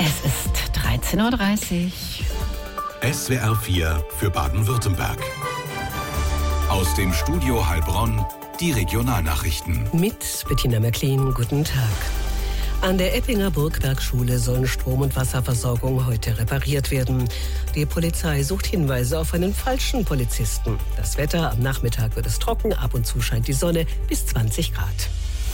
Es ist 13.30 Uhr. SWR 4 für Baden-Württemberg. Aus dem Studio Heilbronn die Regionalnachrichten. Mit Bettina Märklin, guten Tag. An der Eppinger Burgbergschule sollen Strom- und Wasserversorgung heute repariert werden. Die Polizei sucht Hinweise auf einen falschen Polizisten. Das Wetter: am Nachmittag wird es trocken, ab und zu scheint die Sonne, bis 20 Grad.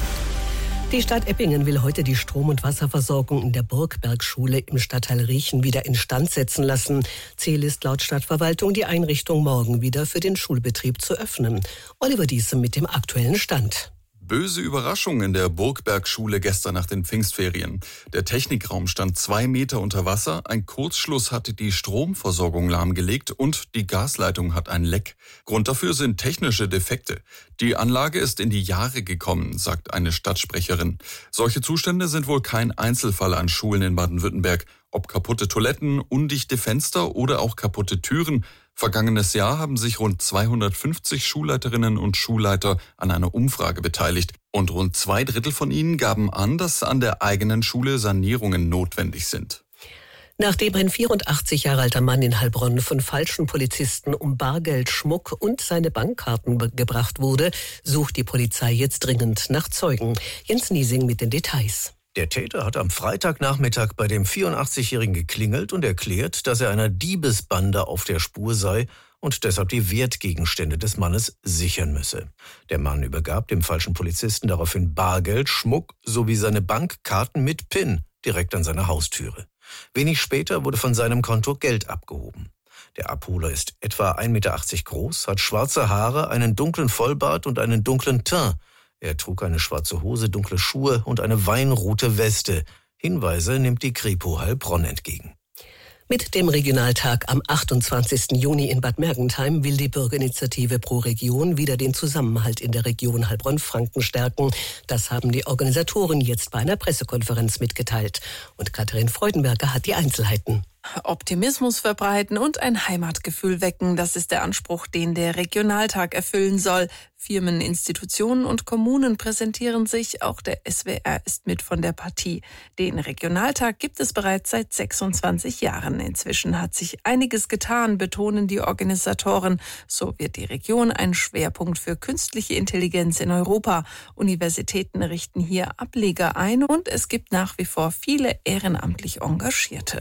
Die Stadt Eppingen will heute die Strom- und Wasserversorgung in der Burgbergschule im Stadtteil Riechen wieder instand setzen lassen. Ziel ist laut Stadtverwaltung, die Einrichtung morgen wieder für den Schulbetrieb zu öffnen. Oliver Diesem mit dem aktuellen Stand. Böse Überraschung in der Burgbergschule gestern nach den Pfingstferien. Der Technikraum stand 2 Meter unter Wasser, ein Kurzschluss hatte die Stromversorgung lahmgelegt und die Gasleitung hat ein Leck. Grund dafür sind technische Defekte. Die Anlage ist in die Jahre gekommen, sagt eine Stadtsprecherin. Solche Zustände sind wohl kein Einzelfall an Schulen in Baden-Württemberg. Ob kaputte Toiletten, undichte Fenster oder auch kaputte Türen. Vergangenes Jahr haben sich rund 250 Schulleiterinnen und Schulleiter an einer Umfrage beteiligt. Und rund 2/3 von ihnen gaben an, dass an der eigenen Schule Sanierungen notwendig sind. Nachdem ein 84 Jahre alter Mann in Heilbronn von falschen Polizisten um Bargeld, Schmuck und seine Bankkarten gebracht wurde, sucht die Polizei jetzt dringend nach Zeugen. Jens Niesing mit den Details. Der Täter hat am Freitagnachmittag bei dem 84-Jährigen geklingelt und erklärt, dass er einer Diebesbande auf der Spur sei und deshalb die Wertgegenstände des Mannes sichern müsse. Der Mann übergab dem falschen Polizisten daraufhin Bargeld, Schmuck sowie seine Bankkarten mit PIN direkt an seiner Haustüre. Wenig später wurde von seinem Konto Geld abgehoben. Der Abholer ist etwa 1,80 Meter groß, hat schwarze Haare, einen dunklen Vollbart und einen dunklen Teint. Er trug eine schwarze Hose, dunkle Schuhe und eine weinrote Weste. Hinweise nimmt die Kripo Heilbronn entgegen. Mit dem Regionaltag am 28. Juni in Bad Mergentheim will die Bürgerinitiative Pro Region wieder den Zusammenhalt in der Region Heilbronn-Franken stärken. Das haben die Organisatoren jetzt bei einer Pressekonferenz mitgeteilt. Und Katharin Freudenberger hat die Einzelheiten. Optimismus verbreiten und ein Heimatgefühl wecken, das ist der Anspruch, den der Regionaltag erfüllen soll. Firmen, Institutionen und Kommunen präsentieren sich, auch der SWR ist mit von der Partie. Den Regionaltag gibt es bereits seit 26 Jahren. Inzwischen hat sich einiges getan, betonen die Organisatoren. So wird die Region ein Schwerpunkt für künstliche Intelligenz in Europa. Universitäten richten hier Ableger ein und es gibt nach wie vor viele ehrenamtlich Engagierte.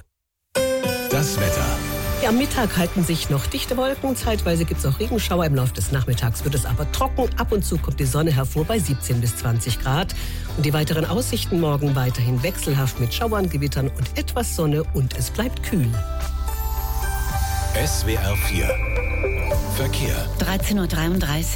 Das Wetter. Ja, am Mittag halten sich noch dichte Wolken. Zeitweise gibt es auch Regenschauer. Im Laufe des Nachmittags wird es aber trocken. Ab und zu kommt die Sonne hervor bei 17 bis 20 Grad. Und die weiteren Aussichten morgen weiterhin wechselhaft mit Schauern, Gewittern und etwas Sonne. Und es bleibt kühl. SWR 4 Verkehr. 13.33 Uhr.